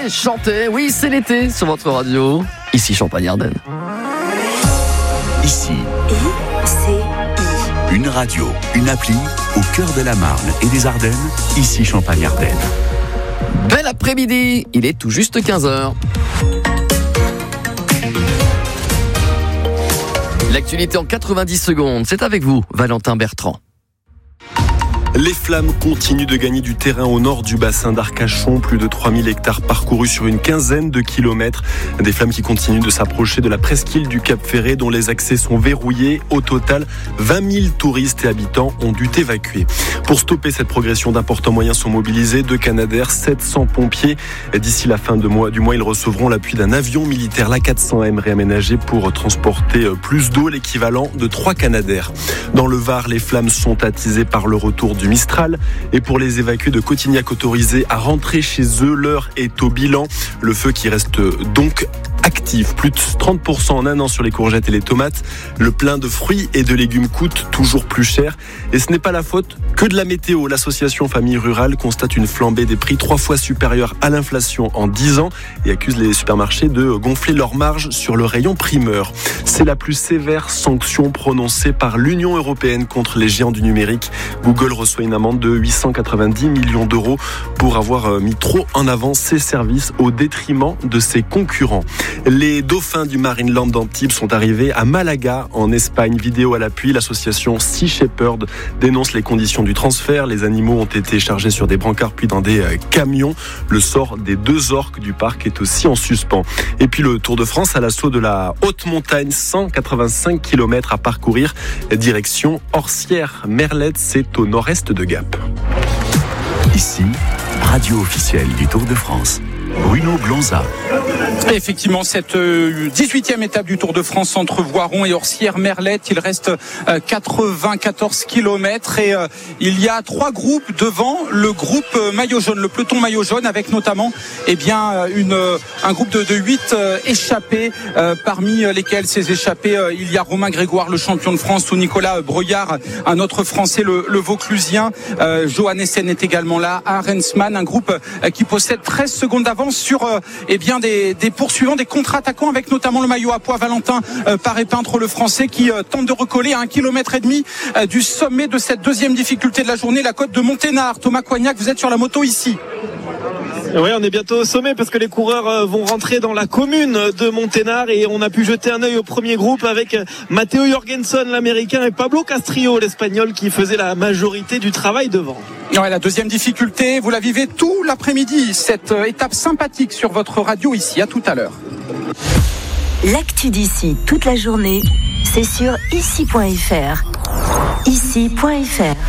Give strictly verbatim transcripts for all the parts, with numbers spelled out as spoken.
Dansez, chantez, oui c'est l'été sur votre radio. Ici Champagne-Ardenne. Ici, I C I. une radio, une appli au cœur de la Marne et des Ardennes. Ici Champagne-Ardenne. Bel après-midi, il est tout juste quinze heures. L'actualité en quatre-vingt-dix secondes, c'est avec vous, Valentin Bertrand. Les flammes continuent de gagner du terrain au nord du bassin d'Arcachon. Plus de trois mille hectares parcourus sur une quinzaine de kilomètres. Des flammes qui continuent de s'approcher de la presqu'île du Cap Ferret dont les accès sont verrouillés. Au total, vingt mille touristes et habitants ont dû évacuer. Pour stopper cette progression, d'importants moyens sont mobilisés. Deux Canadair, sept cents pompiers. D'ici la fin de mois, du mois, ils recevront l'appui d'un avion militaire, l'A quatre cents M réaménagé pour transporter plus d'eau, l'équivalent de trois Canadair. Dans le Var, les flammes sont attisées par le retour du Mistral. Et pour les évacués de Cotignac autorisés à rentrer chez eux, l'heure est au bilan. Le feu qui reste donc actif, plus de trente pour cent en un an sur les courgettes et les tomates. Le plein de fruits et de légumes coûte toujours plus cher. Et ce n'est pas la faute que de la météo. L'association Famille Rurale constate une flambée des prix trois fois supérieure à l'inflation en dix ans et accuse les supermarchés de gonfler leurs marges sur le rayon primeur. C'est la plus sévère sanction prononcée par l'Union européenne contre les géants du numérique. Google reçoit une amende de huit cent quatre-vingt-dix millions d'euros pour avoir mis trop en avant ses services au détriment de ses concurrents. Les dauphins du Marineland d'Antibes sont arrivés à Malaga, en Espagne. Vidéo à l'appui, l'association Sea Shepherd dénonce les conditions du transfert. Les animaux ont été chargés sur des brancards puis dans des camions. Le sort des deux orques du parc est aussi en suspens. Et puis le Tour de France à l'assaut de la haute montagne, cent quatre-vingt-cinq kilomètres à parcourir. Direction Orsières-Merlette, c'est au nord-est de Gap. Ici, radio officielle du Tour de France. Bruno Blonza. Effectivement, cette dix-huitième étape du Tour de France entre Voiron et Orsières-Merlette, il reste quatre-vingt-quatorze kilomètres et euh, il y a trois groupes devant. Le groupe maillot jaune, le peloton maillot jaune, avec notamment eh bien, une, un groupe de, de huit euh, échappés, euh, parmi lesquels ces échappés, euh, il y a Romain Grégoire, le champion de France, ou Nicolas Breuillard, un autre Français, le, le Vauclusien. Euh, Johan Essen est également là, Arensman, un groupe euh, qui possède treize secondes d'avance sur euh, eh bien, des, des poursuivants, des contre-attaquants, avec notamment le maillot à pois Valentin euh, Paré-Peintre, le Français, qui euh, tente de recoller à un kilomètre et demi euh, du sommet de cette deuxième difficulté de la journée, la côte de Monténard. Thomas Coignac, vous êtes sur la moto ici. Oui, on est bientôt au sommet parce que les coureurs vont rentrer dans la commune de Monténard et on a pu jeter un œil au premier groupe avec Matteo Jorgensen, l'américain, et Pablo Castrillo, l'espagnol, qui faisait la majorité du travail devant. Ouais, la deuxième difficulté, vous la vivez tout l'après-midi, cette étape sympathique sur votre radio ici. À tout à l'heure. L'actu d'ici toute la journée, c'est sur ici point f r. ici point f r.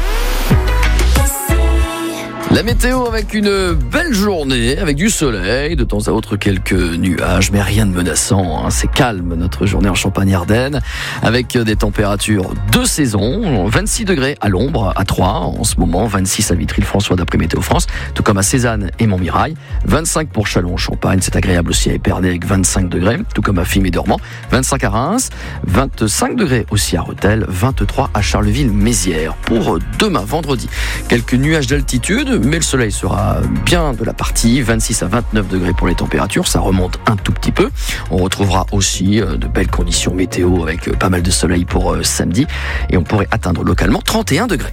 La météo avec une belle journée, avec du soleil, de temps à autre quelques nuages, mais rien de menaçant, hein. C'est calme notre journée en Champagne-Ardenne, avec des températures de saison, vingt-six degrés à l'ombre à Troyes en ce moment, vingt-six à Vitry-le-François d'après Météo France, tout comme à Cézanne et Montmirail, vingt-cinq pour Châlons-en-Champagne, c'est agréable aussi à Épernay avec vingt-cinq degrés, tout comme à Fismes et Dormans, vingt-cinq à Reims, vingt-cinq degrés aussi à Rethel, vingt-trois à Charleville-Mézières. Pour demain, vendredi, quelques nuages d'altitude, mais le soleil sera bien de la partie, vingt-six à vingt-neuf degrés pour les températures, ça remonte un tout petit peu. On retrouvera aussi de belles conditions météo avec pas mal de soleil pour samedi et on pourrait atteindre localement trente et un degrés.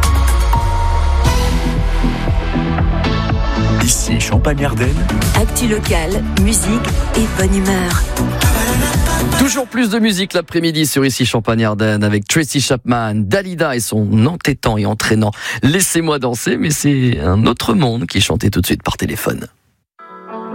Ici Champagne-Ardenne. Actu locale, musique et bonne humeur. Toujours plus de musique l'après-midi sur Ici Champagne-Ardenne avec Tracy Chapman, Dalida et son entêtant et entraînant Laissez-moi danser, mais c'est un autre monde qui chantait tout de suite par téléphone.